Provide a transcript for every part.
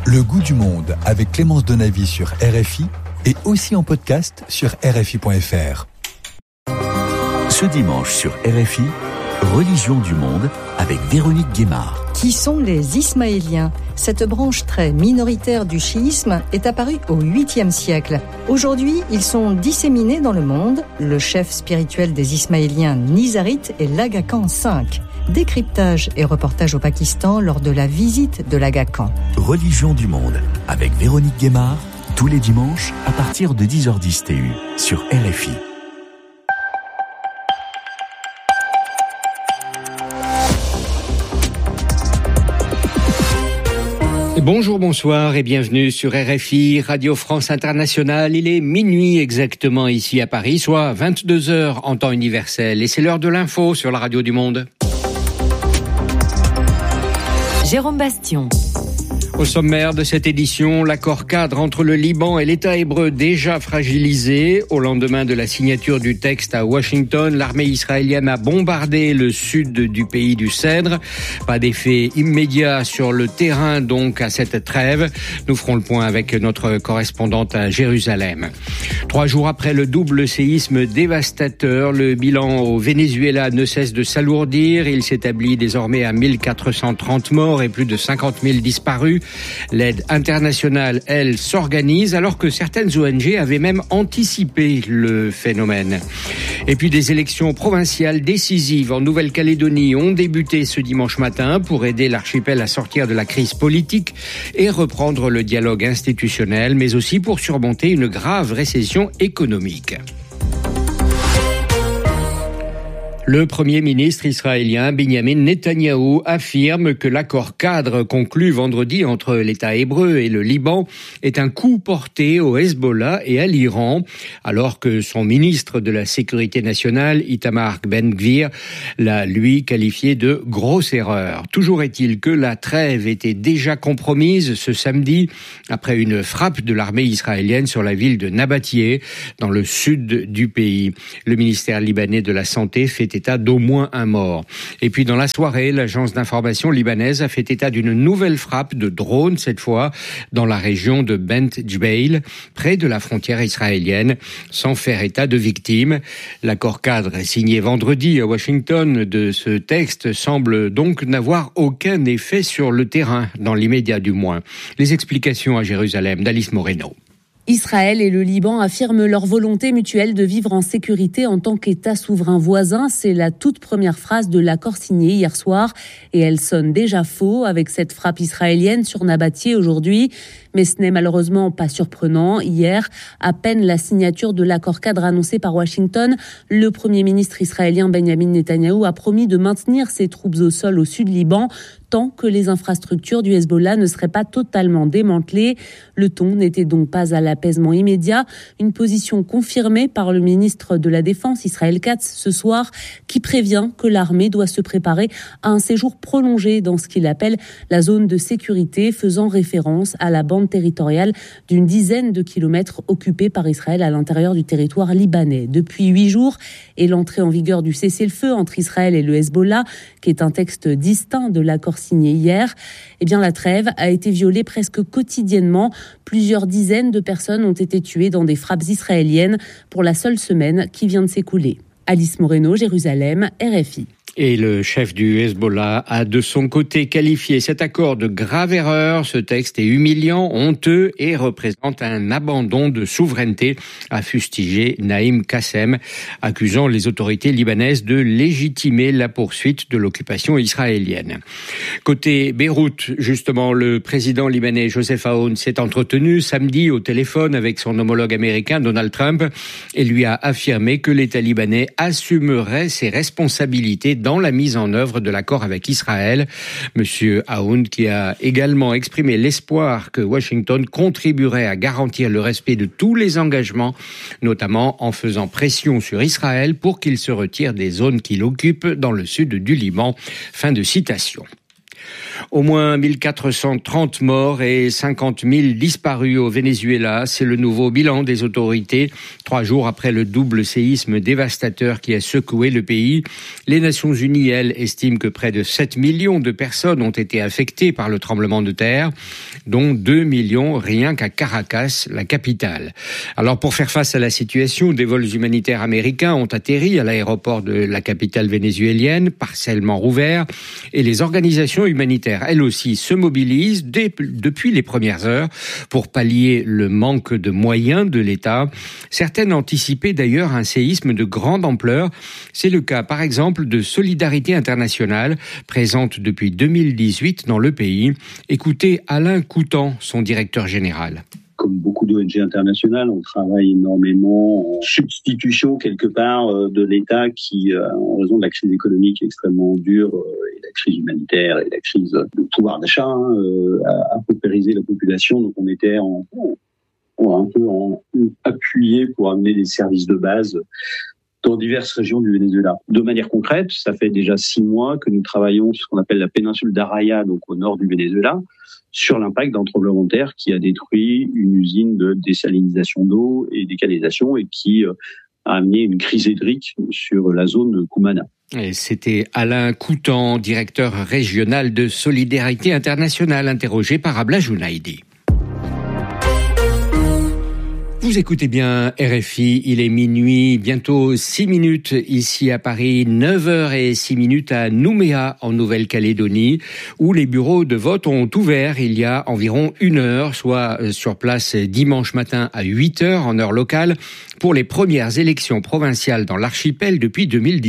Le goût du monde avec Clémence Donavy sur RFI et aussi en podcast sur RFI.fr. Ce dimanche sur RFI, Religion du monde avec Véronique Guémard. Qui sont les Ismaéliens ? Cette branche très minoritaire du chiisme est apparue au 8e siècle. Aujourd'hui, ils sont disséminés dans le monde. Le chef spirituel des Ismaéliens nizarites est l'Aga Khan V. Décryptage et reportage au Pakistan lors de la visite de l'Aga Khan. Religion du monde avec Véronique Guémard, tous les dimanches à partir de 10h10 TU sur RFI. Bonjour, bonsoir et bienvenue sur RFI, Radio France Internationale. Il est minuit exactement ici à Paris, soit 22h en temps universel. Et c'est l'heure de l'info sur la Radio du Monde. Jérôme Bastion. Au sommaire de cette édition, l'accord cadre entre le Liban et l'État hébreu déjà fragilisé. Au lendemain de la signature du texte à Washington, l'armée israélienne a bombardé le sud du pays du Cèdre. Pas d'effet immédiat sur le terrain donc à cette trêve. Nous ferons le point avec notre correspondante à Jérusalem. 3 jours après le double séisme dévastateur, le bilan au Venezuela ne cesse de s'alourdir. Il s'établit désormais à 1430 morts et plus de 50 000 disparus. L'aide internationale, elle, s'organise alors que certaines ONG avaient même anticipé le phénomène. Et puis des élections provinciales décisives en Nouvelle-Calédonie ont débuté ce dimanche matin pour aider l'archipel à sortir de la crise politique et reprendre le dialogue institutionnel, mais aussi pour surmonter une grave récession économique. Le Premier ministre israélien Benjamin Netanyahou affirme que l'accord cadre conclu vendredi entre l'État hébreu et le Liban est un coup porté au Hezbollah et à l'Iran, alors que son ministre de la Sécurité nationale, Itamar Ben-Gvir, l'a lui qualifié de grosse erreur. Toujours est-il que la trêve était déjà compromise ce samedi après une frappe de l'armée israélienne sur la ville de Nabattieh, dans le sud du pays. Le ministère libanais de la Santé fait état d'au moins un mort. Et puis dans la soirée, l'agence d'information libanaise a fait état d'une nouvelle frappe de drone, cette fois dans la région de Bent Jbeil, près de la frontière israélienne, sans faire état de victimes. L'accord cadre signé vendredi à Washington de ce texte semble donc n'avoir aucun effet sur le terrain, dans l'immédiat du moins. Les explications à Jérusalem d'Alice Moreno. Israël et le Liban affirment leur volonté mutuelle de vivre en sécurité en tant qu'État souverain voisin. C'est la toute première phrase de l'accord signé hier soir. Et elle sonne déjà faux avec cette frappe israélienne sur Nabattieh aujourd'hui. Mais ce n'est malheureusement pas surprenant. Hier, à peine la signature de l'accord cadre annoncé par Washington, le Premier ministre israélien Benjamin Netanyahou a promis de maintenir ses troupes au sol au sud Liban tant que les infrastructures du Hezbollah ne seraient pas totalement démantelées. Le ton n'était donc pas à l'apaisement immédiat. Une position confirmée par le ministre de la Défense, Israël Katz, ce soir, qui prévient que l'armée doit se préparer à un séjour prolongé dans ce qu'il appelle la zone de sécurité, faisant référence à la bande territoriale d'une dizaine de kilomètres occupée par Israël à l'intérieur du territoire libanais. Depuis 8 jours et l'entrée en vigueur du cessez-le-feu entre Israël et le Hezbollah, qui est un texte distinct de l'accord signé hier, la trêve a été violée presque quotidiennement. Plusieurs dizaines de personnes ont été tuées dans des frappes israéliennes pour la seule semaine qui vient de s'écouler. Alice Moreno, Jérusalem, RFI. Et le chef du Hezbollah a de son côté qualifié cet accord de grave erreur. Ce texte est humiliant, honteux et représente un abandon de souveraineté, a fustigé Naïm Kassem, accusant les autorités libanaises de légitimer la poursuite de l'occupation israélienne. Côté Beyrouth, justement, le président libanais Joseph Aoun s'est entretenu samedi au téléphone avec son homologue américain Donald Trump et lui a affirmé que l'État libanais assumerait ses responsabilités dans la mise en œuvre de l'accord avec Israël. Monsieur Aoun, qui a également exprimé l'espoir que Washington contribuerait à garantir le respect de tous les engagements, notamment en faisant pression sur Israël pour qu'il se retire des zones qu'il occupe dans le sud du Liban. Fin de citation. Au moins 1430 morts et 50 000 disparus au Venezuela. C'est le nouveau bilan des autorités. 3 jours après le double séisme dévastateur qui a secoué le pays. Les Nations Unies, elles, estiment que près de 7 millions de personnes ont été affectées par le tremblement de terre, dont 2 millions rien qu'à Caracas, la capitale. Alors pour faire face à la situation, des vols humanitaires américains ont atterri à l'aéroport de la capitale vénézuélienne, partiellement rouvert, et les organisations humanitaires, elles aussi, se mobilisent depuis les premières heures pour pallier le manque de moyens de l'État. Certaines anticipaient d'ailleurs un séisme de grande ampleur. C'est le cas, par exemple, de Solidarité Internationale, présente depuis 2018 dans le pays. Écoutez Alain Coutan, son directeur général. Comme beaucoup d'ONG internationales, on travaille énormément en substitution quelque part de l'État qui, en raison de la crise économique extrêmement dure et la crise humanitaire et la crise de pouvoir d'achat, a paupérisé la population. Donc on était un peu appuyé pour amener des services de base dans diverses régions du Venezuela. De manière concrète, ça fait déjà 6 mois que nous travaillons sur ce qu'on appelle la péninsule d'Araya, donc au nord du Venezuela, sur l'impact d'un tremblement de terre qui a détruit une usine de désalinisation d'eau et décanalisation et qui a amené une crise hydrique sur la zone de Cumaná. Et c'était Alain Coutan, directeur régional de Solidarité Internationale, interrogé par Abla Jounaidi. Vous écoutez bien RFI, il est minuit, bientôt 6 minutes ici à Paris, 9h06 à Nouméa en Nouvelle-Calédonie, où les bureaux de vote ont ouvert il y a environ 1 heure, soit sur place dimanche matin à 8h en heure locale, pour les premières élections provinciales dans l'archipel depuis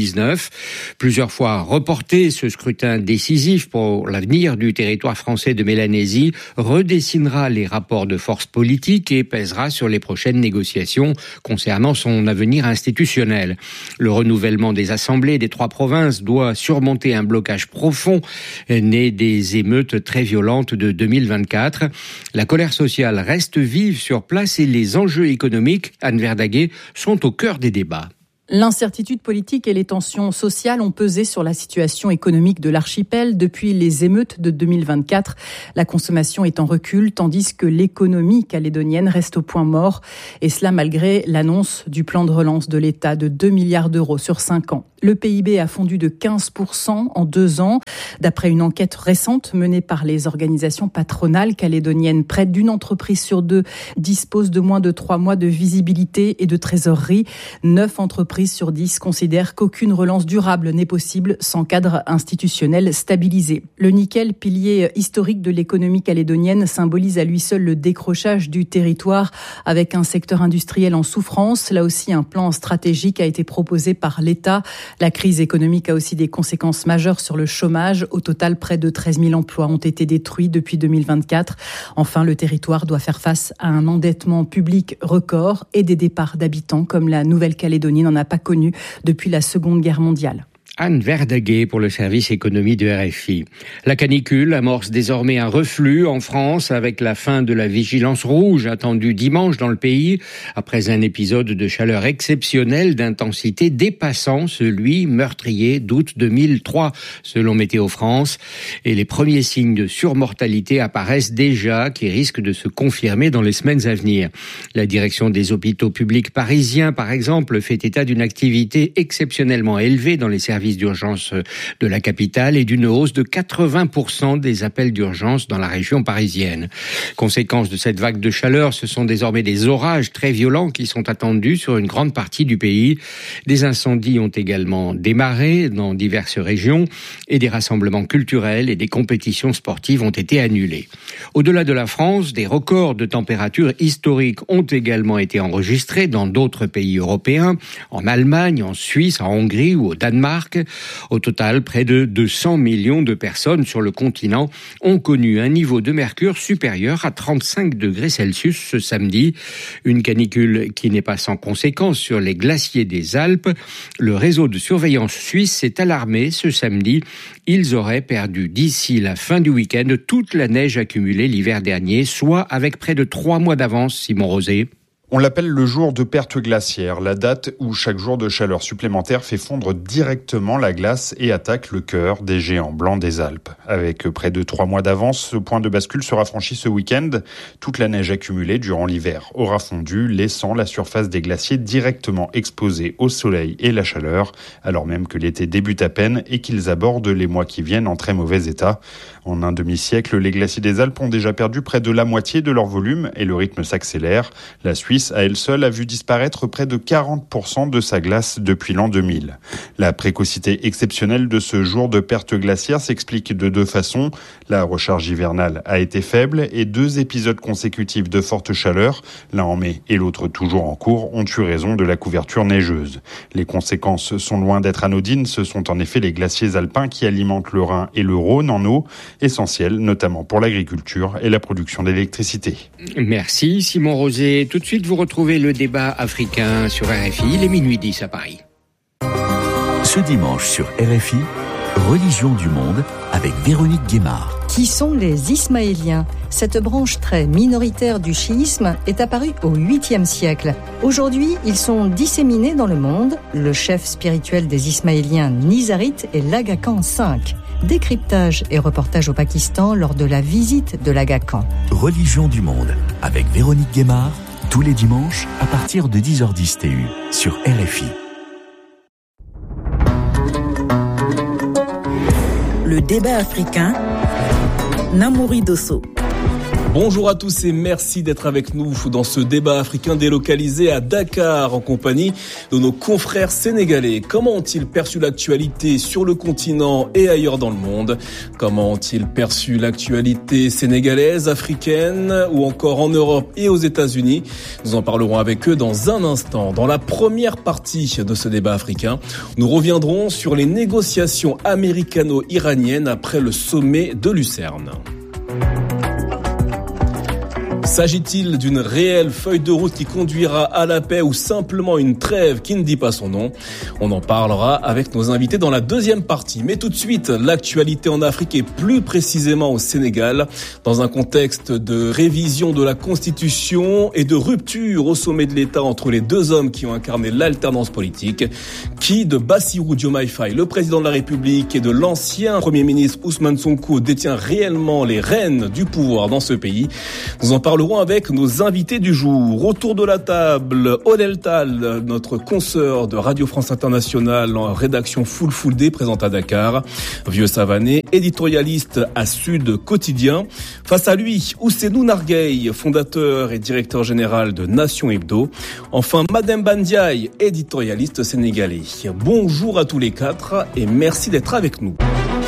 2019. Plusieurs fois reporté, ce scrutin décisif pour l'avenir du territoire français de Mélanésie redessinera les rapports de force politique et pèsera sur les prochaines négociations concernant son avenir institutionnel. Le renouvellement des assemblées des 3 provinces doit surmonter un blocage profond né des émeutes très violentes de 2024. La colère sociale reste vive sur place et les enjeux économiques, Anne Verdaguet, sont au cœur des débats. L'incertitude politique et les tensions sociales ont pesé sur la situation économique de l'archipel depuis les émeutes de 2024. La consommation est en recul, tandis que l'économie calédonienne reste au point mort. Et cela malgré l'annonce du plan de relance de l'État de 2 milliards d'euros sur 5 ans. Le PIB a fondu de 15% en 2 ans. D'après une enquête récente menée par les organisations patronales calédoniennes, près d'une entreprise sur 2 dispose de moins de 3 mois de visibilité et de trésorerie. 9 entreprises sur 10 considèrent qu'aucune relance durable n'est possible sans cadre institutionnel stabilisé. Le nickel, pilier historique de l'économie calédonienne, symbolise à lui seul le décrochage du territoire avec un secteur industriel en souffrance. Là aussi, un plan stratégique a été proposé par l'État. La crise économique a aussi des conséquences majeures sur le chômage. Au total, près de 13 000 emplois ont été détruits depuis 2024. Enfin, le territoire doit faire face à un endettement public record et des départs d'habitants comme la Nouvelle-Calédonie n'en a pas connu depuis la Seconde Guerre mondiale. Anne Verdaguet pour le service économie de RFI. La canicule amorce désormais un reflux en France avec la fin de la vigilance rouge attendue dimanche dans le pays après un épisode de chaleur exceptionnelle d'intensité dépassant celui meurtrier d'août 2003 selon Météo France. Et les premiers signes de surmortalité apparaissent déjà qui risquent de se confirmer dans les semaines à venir. La direction des hôpitaux publics parisiens par exemple fait état d'une activité exceptionnellement élevée dans les services d'urgence de la capitale et d'une hausse de 80% des appels d'urgence dans la région parisienne. Conséquence de cette vague de chaleur, ce sont désormais des orages très violents qui sont attendus sur une grande partie du pays. Des incendies ont également démarré dans diverses régions et des rassemblements culturels et des compétitions sportives ont été annulés. Au-delà de la France, des records de température historiques ont également été enregistrés dans d'autres pays européens, en Allemagne, en Suisse, en Hongrie ou au Danemark. Au total, près de 200 millions de personnes sur le continent ont connu un niveau de mercure supérieur à 35 degrés Celsius ce samedi. Une canicule qui n'est pas sans conséquences sur les glaciers des Alpes. Le réseau de surveillance suisse s'est alarmé ce samedi. Ils auraient perdu d'ici la fin du week-end toute la neige accumulée l'hiver dernier, soit avec près de 3 mois d'avance, Simon Rosé. On l'appelle le jour de perte glaciaire, la date où chaque jour de chaleur supplémentaire fait fondre directement la glace et attaque le cœur des géants blancs des Alpes. Avec près de 3 mois d'avance, ce point de bascule sera franchi ce week-end. Toute la neige accumulée durant l'hiver aura fondu, laissant la surface des glaciers directement exposée au soleil et la chaleur, alors même que l'été débute à peine et qu'ils abordent les mois qui viennent en très mauvais état. En un demi-siècle, les glaciers des Alpes ont déjà perdu près de la moitié de leur volume et le rythme s'accélère. La Suisse, à elle seule, a vu disparaître près de 40% de sa glace depuis l'an 2000. La précocité exceptionnelle de ce jour de perte glaciaire s'explique de 2 façons. La recharge hivernale a été faible et 2 épisodes consécutifs de forte chaleur, l'un en mai et l'autre toujours en cours, ont eu raison de la couverture neigeuse. Les conséquences sont loin d'être anodines. Ce sont en effet les glaciers alpins qui alimentent le Rhin et le Rhône en eau, essentiels notamment pour l'agriculture et la production d'électricité. Merci Simon Rosé. Tout de suite, vous retrouvez le débat africain sur RFI. Il est minuit 10 à Paris. Ce dimanche sur RFI, Religion du monde avec Véronique Guémard. Qui sont les Ismaéliens ? Cette branche très minoritaire du chiisme est apparue au 8e siècle. Aujourd'hui, ils sont disséminés dans le monde. Le chef spirituel des Ismaéliens, Nizarit, est l'Aga Khan V. Décryptage et reportage au Pakistan lors de la visite de l'Aga Khan. Religion du monde avec Véronique Guémard, tous les dimanches à partir de 10h10 TU sur RFI. Le débat africain, Namouri Dosso. Bonjour à tous et merci d'être avec nous dans ce débat africain délocalisé à Dakar en compagnie de nos confrères sénégalais. Comment ont-ils perçu l'actualité sur le continent et ailleurs dans le monde ? Comment ont-ils perçu l'actualité sénégalaise, africaine ou encore en Europe et aux États-Unis ? Nous en parlerons avec eux dans un instant. Dans la première partie de ce débat africain, nous reviendrons sur les négociations américano-iraniennes après le sommet de Lucerne. S'agit-il d'une réelle feuille de route qui conduira à la paix ou simplement une trêve qui ne dit pas son nom ? On en parlera avec nos invités dans la deuxième partie. Mais tout de suite, l'actualité en Afrique et plus précisément au Sénégal, dans un contexte de révision de la Constitution et de rupture au sommet de l'État entre les 2 hommes qui ont incarné l'alternance politique. Qui de Bassirou Diomaye Faye, le président de la République, et de l'ancien Premier ministre Ousmane Sonko détient réellement les rênes du pouvoir dans ce pays ? Nous en parlerons avec nos invités du jour. Autour de la table, Odel Tal, notre consoeur de Radio France Internationale en rédaction Full Day, présente à Dakar. Vieux Savané, éditorialiste à Sud Quotidien. Face à lui, Ousseynou Nargueil, fondateur et directeur général de Nation Hebdo. Enfin, Mademba Ndiaye, éditorialiste sénégalais. Bonjour à tous les 4 et merci d'être avec nous.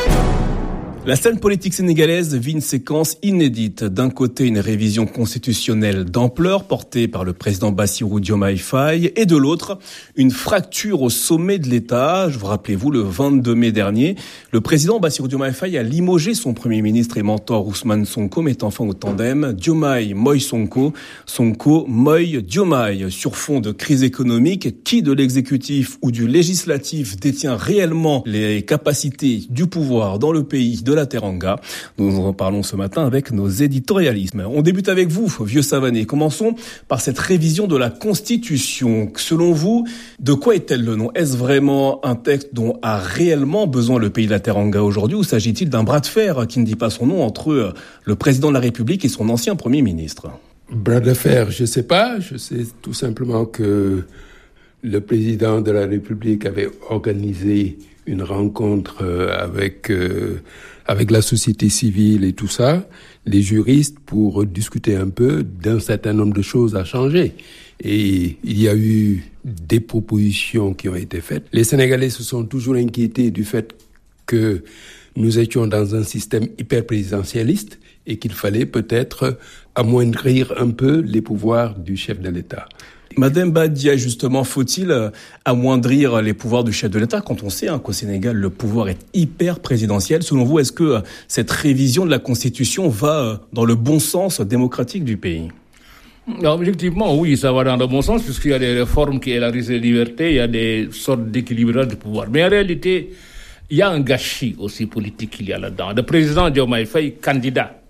La scène politique sénégalaise vit une séquence inédite. D'un côté, une révision constitutionnelle d'ampleur portée par le président Bassirou Diomaye Faye et de l'autre, une fracture au sommet de l'État. Vous rappelez-vous, le 22 mai dernier, le président Bassirou Diomaye Faye a limogé son premier ministre et mentor Ousmane Sonko, mettant fin au tandem Diomaye Moïse Sonko, Sonko Moïse Diomaye. Sur fond de crise économique, qui de l'exécutif ou du législatif détient réellement les capacités du pouvoir dans le pays de la Teranga? Nous en parlons ce matin avec nos éditorialistes. On débute avec vous, Vieux Savané. Commençons par cette révision de la Constitution. Selon vous, de quoi est-elle le nom ? Est-ce vraiment un texte dont a réellement besoin le pays de la Teranga aujourd'hui, ou s'agit-il d'un bras de fer qui ne dit pas son nom entre le président de la République et son ancien Premier ministre ? Bras de fer, je sais pas. Je sais tout simplement que le président de la République avait organisé une rencontre avec la société civile et tout ça, les juristes, pour discuter un peu d'un certain nombre de choses à changer. Et il y a eu des propositions qui ont été faites. Les Sénégalais se sont toujours inquiétés du fait que nous étions dans un système hyper présidentialiste et qu'il fallait peut-être amoindrir un peu les pouvoirs du chef de l'État. Madame Badia, justement, faut-il amoindrir les pouvoirs du chef de l'État quand on sait qu'au Sénégal, le pouvoir est hyper présidentiel ? Selon vous, est-ce que cette révision de la Constitution va dans le bon sens démocratique du pays ? Alors, objectivement, oui, ça va dans le bon sens, puisqu'il y a des réformes qui élargissent les libertés, il y a des sortes d'équilibrage du pouvoir. Mais en réalité, il y a un gâchis aussi politique qu'il y a là-dedans. Le président Diomaye Faye, candidat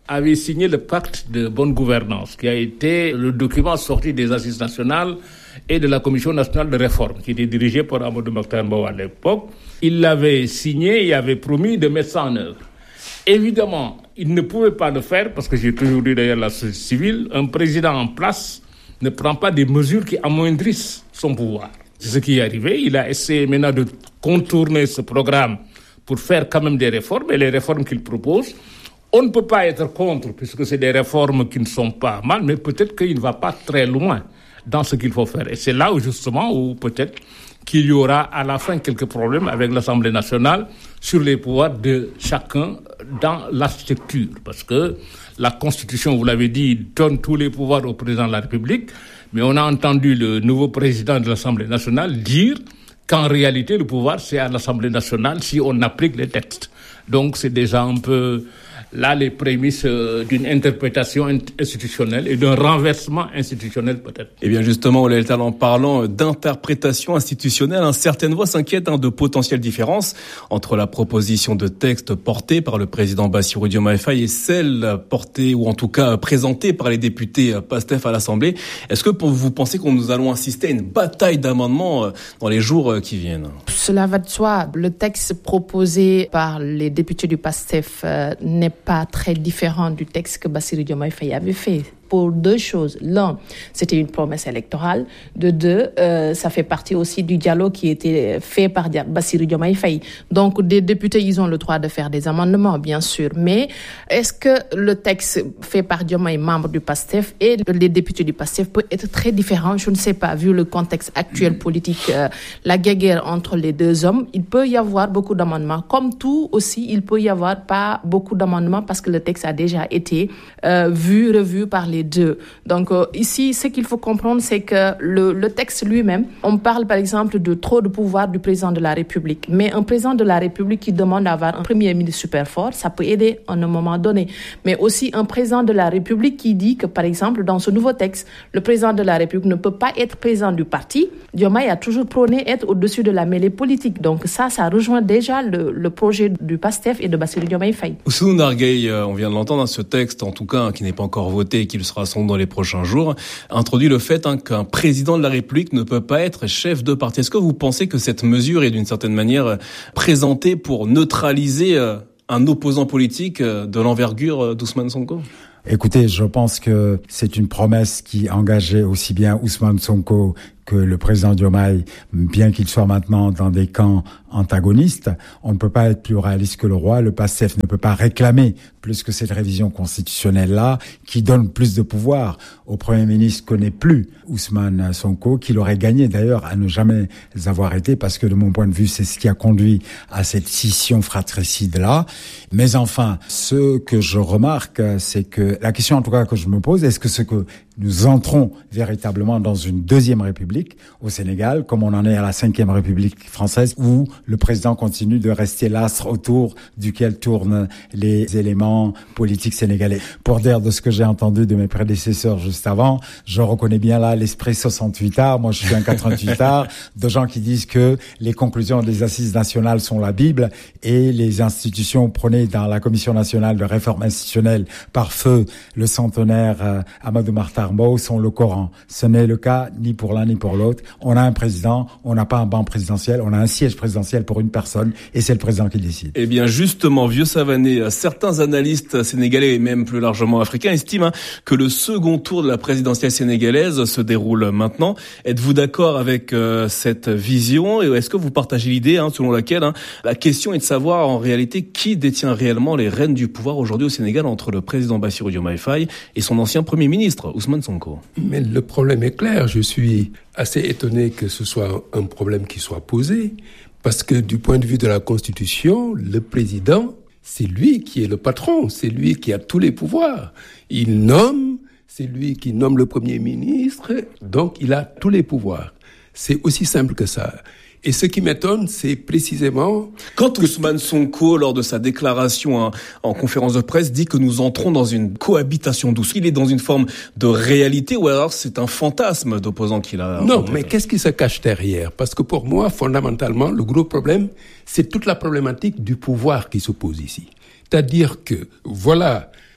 avait signé le pacte de bonne gouvernance, qui a été le document sorti des assises nationales et de la Commission nationale de réforme, qui était dirigée par Amadou Mahtar Mbow à l'époque. Il l'avait signé et avait promis de mettre ça en œuvre. Évidemment, il ne pouvait pas le faire, parce que j'ai toujours dit d'ailleurs la société civile, un président en place ne prend pas des mesures qui amoindrissent son pouvoir. C'est ce qui est arrivé. Il a essayé maintenant de contourner ce programme pour faire quand même des réformes, et les réformes qu'il propose, on ne peut pas être contre, puisque c'est des réformes qui ne sont pas mal, mais peut-être qu'il ne va pas très loin dans ce qu'il faut faire. Et c'est là où justement, où peut-être qu'il y aura à la fin quelques problèmes avec l'Assemblée nationale sur les pouvoirs de chacun dans l'architecture. Parce que la Constitution, vous l'avez dit, donne tous les pouvoirs au président de la République, mais on a entendu le nouveau président de l'Assemblée nationale dire qu'en réalité, le pouvoir, c'est à l'Assemblée nationale si on applique les textes. Donc, c'est déjà un peu là les prémices d'une interprétation institutionnelle et d'un renversement institutionnel peut-être. Eh bien justement, Oulaye Tal, en parlant d'interprétation institutionnelle, certaines voix s'inquiètent de potentielles différences entre la proposition de texte portée par le président Bassirou Diomaye Faye et celle portée, ou en tout cas présentée par les députés PASTEF à l'Assemblée. Est-ce que vous pensez que nous allons assister à une bataille d'amendements dans les jours qui viennent? Cela va de soi. Le texte proposé par les députés du PASTEF n'est pas très différent du texte que Bassirou Diomaye Faye avait fait. Pour deux choses. L'un, c'était une promesse électorale. De deux, ça fait partie aussi du dialogue qui était fait par Bassirou Diomaye Faye. Donc, des députés, ils ont le droit de faire des amendements, bien sûr. Mais est-ce que le texte fait par Diomaye, membre du PASTEF, et les députés du PASTEF peut être très différent? Je ne sais pas. Vu le contexte actuel politique, la guerre entre les deux hommes, il peut y avoir beaucoup d'amendements. Comme tout aussi, il peut y avoir pas beaucoup d'amendements parce que le texte a déjà été revu par les deux. Donc ici, ce qu'il faut comprendre, c'est que le texte lui-même, on parle par exemple de trop de pouvoir du président de la République. Mais un président de la République qui demande d'avoir un premier ministre super fort, ça peut aider à un moment donné. Mais aussi un président de la République qui dit que, par exemple, dans ce nouveau texte, le président de la République ne peut pas être président du parti. Diomaye a toujours prôné être au-dessus de la mêlée politique. Donc ça rejoint déjà le projet du PASTEF et de Bassirou Diomaye Faye. Ousseynou Nargueil, on vient de l'entendre, ce texte, en tout cas, qui n'est pas encore voté et qui le sera sans doute dans les prochains jours, introduit le fait qu'un président de la République ne peut pas être chef de parti. Est-ce que vous pensez que cette mesure est d'une certaine manière présentée pour neutraliser un opposant politique de l'envergure d'Ousmane Sonko? Écoutez, je pense que c'est une promesse qui engageait aussi bien Ousmane Sonko que le président Diomaye, bien qu'il soit maintenant dans des camps antagonistes. On ne peut pas être plus réaliste que le roi. Le PASTEF ne peut pas réclamer plus que cette révision constitutionnelle-là, qui donne plus de pouvoir au Premier ministre que n'est plus Ousmane Sonko, qu'il aurait gagné d'ailleurs à ne jamais avoir été, parce que de mon point de vue, c'est ce qui a conduit à cette scission fratricide-là. Mais enfin, ce que je remarque, c'est que la question en tout cas que je me pose, est-ce que nous entrons véritablement dans une deuxième république au Sénégal, comme on en est à la 5e République française, où le président continue de rester l'astre autour duquel tournent les éléments politiques sénégalais. Pour dire de ce que j'ai entendu de mes prédécesseurs juste avant, je reconnais bien là l'esprit 68ard, moi je suis un 88ard, de gens qui disent que les conclusions des assises nationales sont la Bible et les institutions prônées dans la Commission nationale de réforme institutionnelle par feu le centenaire Amadou Mahtar Mbow sont le Coran. Ce n'est le cas ni pour l'un ni pour l'autre. On a un président, on n'a pas un banc présidentiel, on a un siège présidentiel pour une personne et c'est le président qui décide. Eh bien justement, Vieux Savané, certains analystes sénégalais et même plus largement africains estiment que le second tour de la présidentielle sénégalaise se déroule maintenant. Êtes-vous d'accord avec cette vision et est-ce que vous partagez l'idée selon laquelle la question est de savoir en réalité qui détient réellement les rênes du pouvoir aujourd'hui au Sénégal entre le président Bassirou Diomaye Faye et son ancien Premier ministre, Ousmane Sonko? Mais le problème est clair. Je suis assez étonné que ce soit un problème qui soit posé, parce que du point de vue de la Constitution, le président, c'est lui qui est le patron, c'est lui qui a tous les pouvoirs. Il nomme, c'est lui qui nomme le Premier ministre, donc il a tous les pouvoirs. C'est aussi simple que ça. Et ce qui m'étonne, c'est précisément... Quand Ousmane Sonko, lors de sa déclaration en conférence de presse, dit que nous entrons dans une cohabitation douce, il est dans une forme de réalité ou alors c'est un fantasme d'opposant qu'il a... Non, mais qu'est-ce qui se cache derrière? Parce que pour moi, fondamentalement, le gros problème, c'est toute la problématique du pouvoir qui se pose ici. C'est-à-dire que, voilà,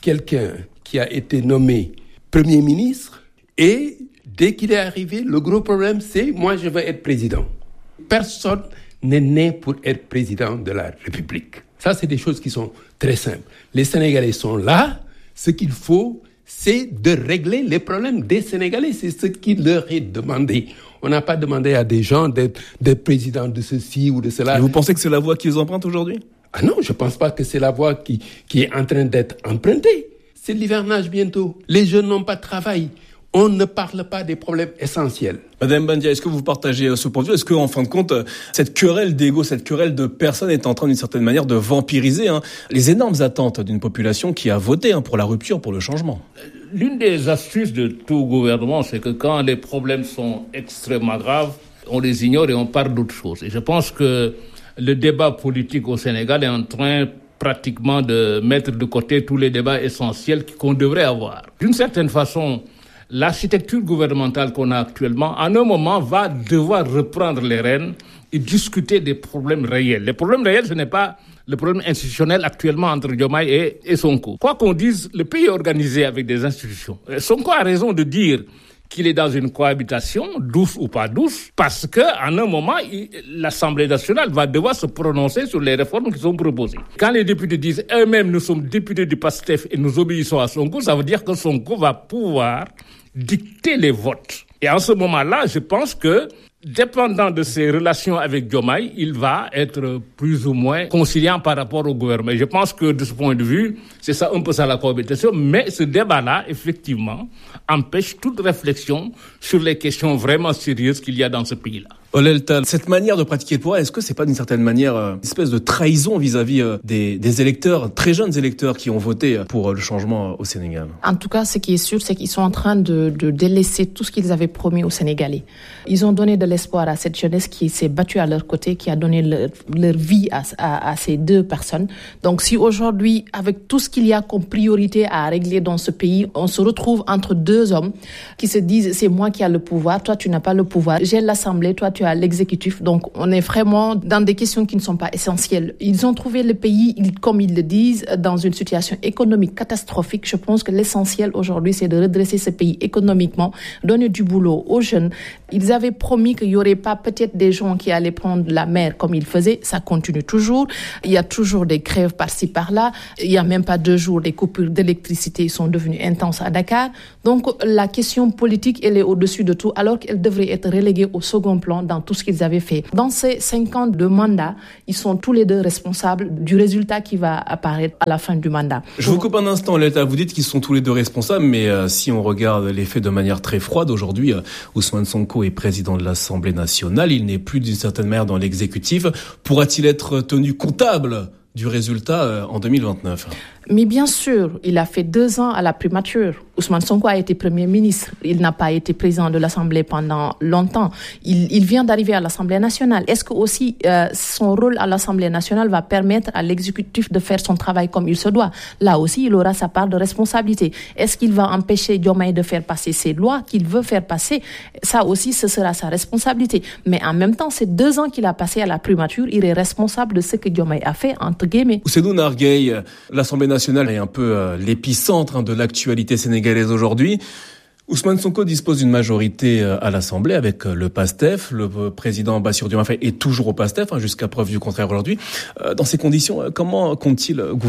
quelqu'un qui a été nommé Premier ministre et dès qu'il est arrivé, le gros problème c'est « moi je veux être président ». Personne n'est né pour être président de la République. Ça, c'est des choses qui sont très simples. Les Sénégalais sont là. Ce qu'il faut, c'est de régler les problèmes des Sénégalais. C'est ce qui leur est demandé. On n'a pas demandé à des gens d'être présidents de ceci ou de cela. Et vous pensez que c'est la voie qu'ils empruntent aujourd'hui ? Ah non, je ne pense pas que c'est la voie qui est en train d'être empruntée. C'est l'hivernage bientôt. Les jeunes n'ont pas de travail. On ne parle pas des problèmes essentiels. Madame Bandia, est-ce que vous partagez ce point de vue ? Est-ce qu'en fin de compte, cette querelle d'ego, cette querelle de personnes est en train d'une certaine manière de vampiriser les énormes attentes d'une population qui a voté pour la rupture, pour le changement ? L'une des astuces de tout gouvernement, c'est que quand les problèmes sont extrêmement graves, on les ignore et on parle d'autre chose. Et je pense que le débat politique au Sénégal est en train pratiquement de mettre de côté tous les débats essentiels qu'on devrait avoir. D'une certaine façon, l'architecture gouvernementale qu'on a actuellement, en un moment, va devoir reprendre les rênes et discuter des problèmes réels. Les problèmes réels, ce n'est pas le problème institutionnel actuellement entre Diomaye et Sonko. Quoi qu'on dise, le pays est organisé avec des institutions. Sonko a raison de dire qu'il est dans une cohabitation, douce ou pas douce, parce qu'en un moment, l'Assemblée nationale va devoir se prononcer sur les réformes qui sont proposées. Quand les députés disent eux-mêmes, nous sommes députés du PASTEF et nous obéissons à Sonko, ça veut dire que Sonko va pouvoir dicter les votes. Et en ce moment-là, je pense que, dépendant de ses relations avec Diomaye, il va être plus ou moins conciliant par rapport au gouvernement. Je pense que de ce point de vue, c'est ça un peu ça la cohabitation. Mais ce débat-là, effectivement, empêche toute réflexion sur les questions vraiment sérieuses qu'il y a dans ce pays-là. Ollel Tal, cette manière de pratiquer le pouvoir, est-ce que c'est pas d'une certaine manière une espèce de trahison vis-à-vis des électeurs, très jeunes électeurs qui ont voté pour le changement au Sénégal ? En tout cas, ce qui est sûr, c'est qu'ils sont en train de délaisser tout ce qu'ils avaient promis aux Sénégalais. Ils ont donné de l'espoir à cette jeunesse qui s'est battue à leur côté, qui a donné leur vie à ces deux personnes. Donc si aujourd'hui, avec tout ce qu'il y a comme priorité à régler dans ce pays, on se retrouve entre deux hommes qui se disent « c'est moi qui ai le pouvoir, toi tu n'as pas le pouvoir, j'ai l'Assemblée, toi tu as l'exécutif ». Donc on est vraiment dans des questions qui ne sont pas essentielles. Ils ont trouvé le pays, comme ils le disent, dans une situation économique catastrophique. Je pense que l'essentiel aujourd'hui, c'est de redresser ce pays économiquement, donner du boulot aux jeunes. Ils avaient promis qu'il n'y aurait pas peut-être des gens qui allaient prendre la mer comme ils faisaient. Ça continue toujours. Il y a toujours des grèves par-ci, par-là. Il n'y a même pas 2 jours, les coupures d'électricité sont devenues intenses à Dakar. Donc la question politique, elle est au-dessus de tout, alors qu'elle devrait être reléguée au second plan dans tout ce qu'ils avaient fait. Dans ces 5 ans de mandat, ils sont tous les deux responsables du résultat qui va apparaître à la fin du mandat. Je vous coupe un instant, L'État. Vous dites qu'ils sont tous les deux responsables, mais si on regarde les faits de manière très froide, aujourd'hui, Ousmane Sonko est président de l'Assemblée nationale. Il n'est plus d'une certaine manière dans l'exécutif. Pourra-t-il être tenu comptable du résultat en 2029 ? Mais bien sûr, il a fait 2 ans à la primature. Ousmane Sonko a été Premier ministre. Il n'a pas été président de l'Assemblée pendant longtemps. Il vient d'arriver à l'Assemblée nationale. Est-ce que aussi son rôle à l'Assemblée nationale va permettre à l'exécutif de faire son travail comme il se doit ? Là aussi, il aura sa part de responsabilité. Est-ce qu'il va empêcher Diomaye de faire passer ses lois qu'il veut faire passer ? Ça aussi, ce sera sa responsabilité. Mais en même temps, ces 2 ans qu'il a passé à la primature, il est responsable de ce que Diomaye a fait, entre guillemets. Ousseynou Nargueil, l'Assemblée nationale est un peu l'épicentre de l'actualité sénégalaise aujourd'hui. Ousmane Sonko dispose d'une majorité à l'Assemblée avec le PASTEF. Le président Bassirou Diomaye Faye est toujours au PASTEF, jusqu'à preuve du contraire aujourd'hui. Dans ces conditions, comment compte-t-il gouverner ?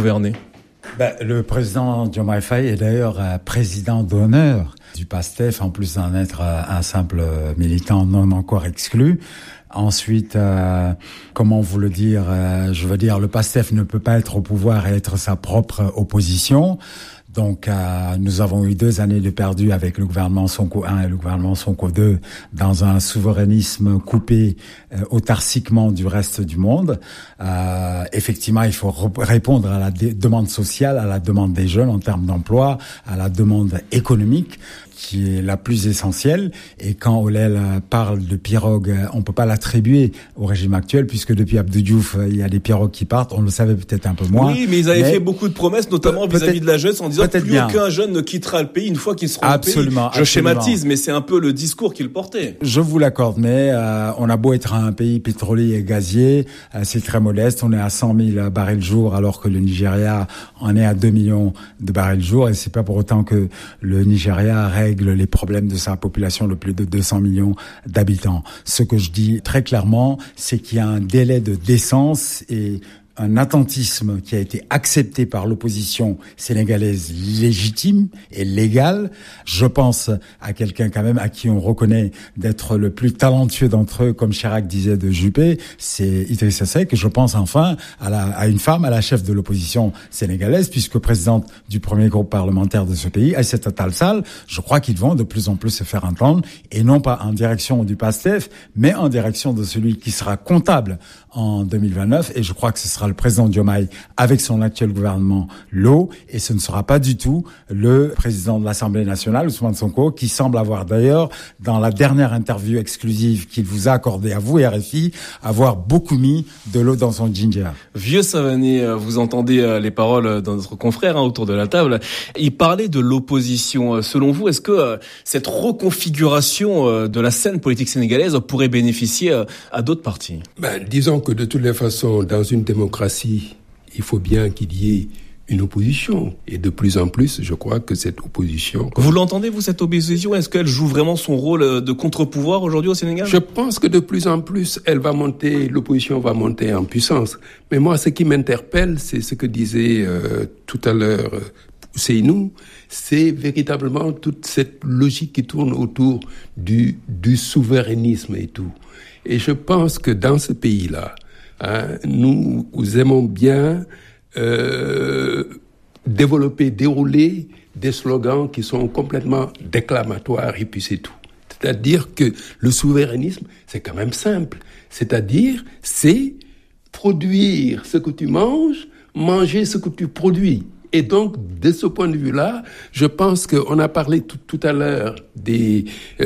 Le président Diomaye Faye est d'ailleurs président d'honneur du PASTEF, en plus d'en être un simple militant non encore exclu. Ensuite, comment vous le dire, je veux dire, le PASTEF ne peut pas être au pouvoir et être sa propre opposition. Donc, nous avons eu 2 années de perdu avec le gouvernement Sonko 1 et le gouvernement Sonko 2 dans un souverainisme coupé autarciquement du reste du monde. Effectivement, il faut répondre à la demande sociale, à la demande des jeunes en termes d'emploi, à la demande économique. qui est la plus essentielle. Et quand Ollel parle de pirogue, on peut pas l'attribuer au régime actuel, puisque depuis Abdou Diouf, il y a des pirogues qui partent. On le savait peut-être un peu moins. Oui, mais ils avaient fait beaucoup de promesses, notamment vis-à-vis de la jeunesse, en disant plus aucun jeune ne quittera le pays une fois qu'ils seront au pays. Je schématise, mais c'est un peu le discours qu'ils portaient. Je vous l'accorde, mais on a beau être un pays pétrolier et gazier, c'est très modeste. On est à 100 000 barils jour, alors que le Nigeria en est à 2 millions de barils jour. Et c'est pas pour autant que le Nigeria règle les problèmes de sa population de plus de 200 millions d'habitants. Ce que je dis très clairement, c'est qu'il y a un délai de décence et un attentisme qui a été accepté par l'opposition sénégalaise légitime et légale. Je pense à quelqu'un quand même à qui on reconnaît d'être le plus talentueux d'entre eux, comme Chirac disait de Juppé, c'est Idrissa Seck. Je pense enfin à une femme, à la chef de l'opposition sénégalaise, puisque présidente du premier groupe parlementaire de ce pays, Aïssata Tall Sall. Je crois qu'ils vont de plus en plus se faire entendre, et non pas en direction du PASTEF, mais en direction de celui qui sera comptable en 2029, et je crois que ce sera le président Diomaye avec son actuel gouvernement Lo, et ce ne sera pas du tout le président de l'Assemblée nationale, Ousmane Sonko, qui semble avoir d'ailleurs, dans la dernière interview exclusive qu'il vous a accordée à vous et RFI, avoir beaucoup mis de l'eau dans son ginger. Vieux Savané, vous entendez les paroles de notre confrère autour de la table. Il parlait de l'opposition. Selon vous, est-ce que cette reconfiguration de la scène politique sénégalaise pourrait bénéficier à d'autres partis? Disons que de toutes les façons, dans une démocratie, il faut bien qu'il y ait une opposition. Et de plus en plus, je crois que cette opposition... Vous l'entendez, vous, cette opposition? Est-ce qu'elle joue vraiment son rôle de contre-pouvoir aujourd'hui au Sénégal? Je pense que de plus en plus, l'opposition va monter en puissance. Mais moi, ce qui m'interpelle, c'est ce que disait tout à l'heure Seynou, c'est véritablement toute cette logique qui tourne autour du souverainisme et tout. Et je pense que dans ce pays-là, nous aimons bien dérouler des slogans qui sont complètement déclamatoires et puis c'est tout. C'est-à-dire que le souverainisme, c'est quand même simple. C'est-à-dire, c'est produire ce que tu manges, manger ce que tu produis. Et donc, de ce point de vue-là, je pense qu'on a parlé tout à l'heure des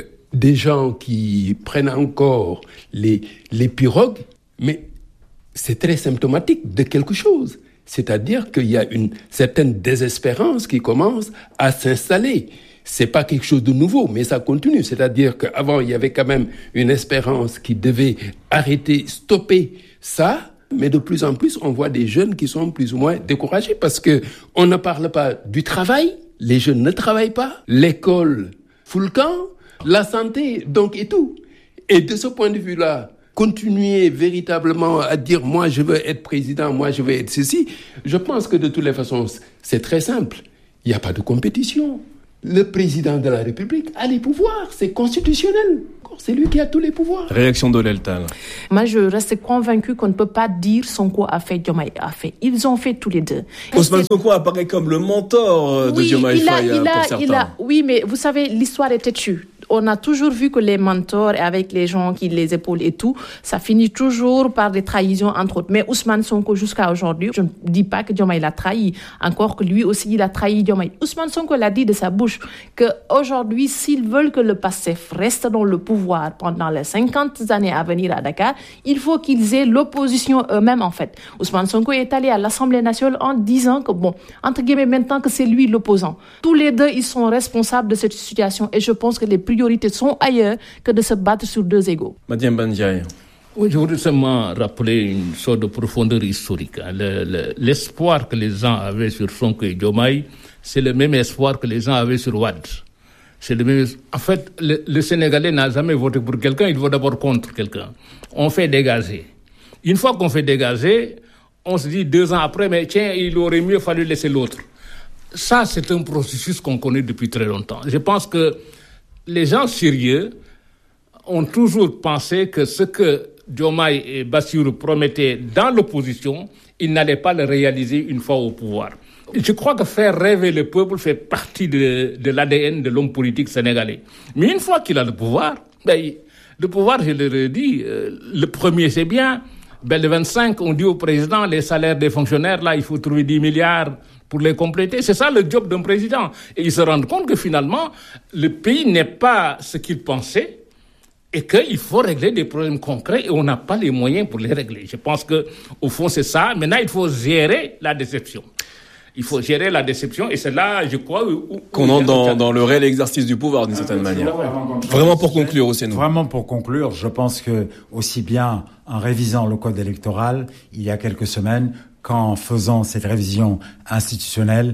gens qui prennent encore les pirogues, mais c'est très symptomatique de quelque chose. C'est-à-dire qu'il y a une certaine désespérance qui commence à s'installer. C'est pas quelque chose de nouveau, mais ça continue. C'est-à-dire qu'avant, il y avait quand même une espérance qui devait arrêter, stopper ça. Mais de plus en plus, on voit des jeunes qui sont plus ou moins découragés parce que on ne parle pas du travail. Les jeunes ne travaillent pas. L'école fout le camp. La santé, donc, et tout. Et de ce point de vue-là, continuer véritablement à dire « moi, je veux être président, moi, je veux être ceci », je pense que de toutes les façons, c'est très simple. Il n'y a pas de compétition. Le président de la République a les pouvoirs, c'est constitutionnel. C'est lui qui a tous les pouvoirs. Réaction d'Ollel Tall. Moi, je reste convaincue qu'on ne peut pas dire Sonko a fait, Diomaye a fait. Ils ont fait tous les deux. Ousmane Sonko apparaît comme le mentor de Diomaye Faye pour certains. Oui, mais vous savez, l'histoire est têtue. On a toujours vu que les mentors, avec les gens qui les épaulent et tout, ça finit toujours par des trahisons, entre autres. Mais Ousmane Sonko, jusqu'à aujourd'hui, je ne dis pas que Diomaye l'a trahi, encore que lui aussi, il a trahi Diomaye. Ousmane Sonko l'a dit de sa bouche qu'aujourd'hui, s'ils veulent que le PASTEF reste dans le pouvoir pendant les 50 années à venir à Dakar, il faut qu'ils aient l'opposition eux-mêmes, en fait. Ousmane Sonko est allé à l'Assemblée nationale en disant que, bon, entre guillemets, maintenant que c'est lui l'opposant. Tous les deux, ils sont responsables de cette situation et je pense que les priorités sont ailleurs que de se battre sur deux égaux. Madiam Bandiaye. Oui, je voudrais seulement rappeler une sorte de profondeur historique. L'espoir que les gens avaient sur Sonko et Diomaye, c'est le même espoir que les gens avaient sur Wade. C'est le même. En fait, le Sénégalais n'a jamais voté pour quelqu'un, il vote d'abord contre quelqu'un. On fait dégager. Une fois qu'on fait dégager, on se dit 2 ans après, mais tiens, il aurait mieux fallu laisser l'autre. Ça, c'est un processus qu'on connaît depuis très longtemps. Je pense que les gens sérieux ont toujours pensé que ce que Diomaye et Bassirou promettaient dans l'opposition, ils n'allaient pas le réaliser une fois au pouvoir. Je crois que faire rêver le peuple fait partie de l'ADN de l'homme politique sénégalais. Mais une fois qu'il a le pouvoir, le pouvoir, je le redis, le premier c'est bien, le 25, on dit au président, les salaires des fonctionnaires, là, il faut trouver 10 milliards pour les compléter. C'est ça le job d'un président. Et ils se rendent compte que finalement, le pays n'est pas ce qu'ils pensaient et qu'il faut régler des problèmes concrets et on n'a pas les moyens pour les régler. Je pense que au fond, c'est ça. Maintenant, il faut gérer la déception. Il faut gérer la déception et c'est là, je crois, qu'on entre dans le réel exercice du pouvoir d'une certaine manière. Vraiment pour conclure, Ousseynou. Vraiment pour conclure, je pense que aussi bien en révisant le code électoral il y a quelques semaines qu'en faisant cette révision institutionnelle,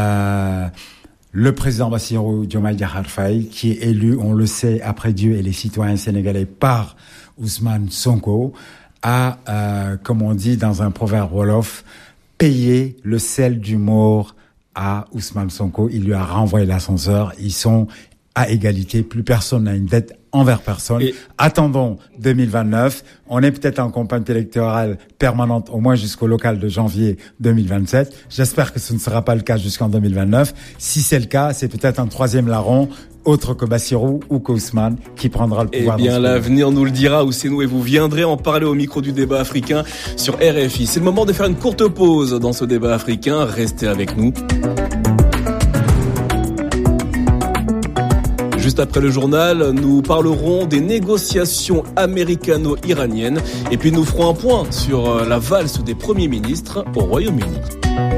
le président Bassirou Diomaye Diakhar Faye, qui est élu, on le sait, après Dieu et les citoyens sénégalais par Ousmane Sonko, a, comme on dit dans un proverbe wolof, payer le sel du mort à Ousmane Sonko. Il lui a renvoyé l'ascenseur. Ils sont à égalité. Plus personne n'a une dette envers personne. Attendons 2029. On est peut-être en campagne électorale permanente, au moins jusqu'au local de janvier 2027. J'espère que ce ne sera pas le cas jusqu'en 2029. Si c'est le cas, c'est peut-être un troisième larron, autre que Bassirou ou qu'Ousmane, qui prendra le pouvoir. Eh bien, l'avenir nous le dira, Ousseynou, et vous viendrez en parler au micro du débat africain sur RFI. C'est le moment de faire une courte pause dans ce débat africain. Restez avec nous. Juste après le journal, nous parlerons des négociations américano-iraniennes et puis nous ferons un point sur la valse des premiers ministres au Royaume-Uni.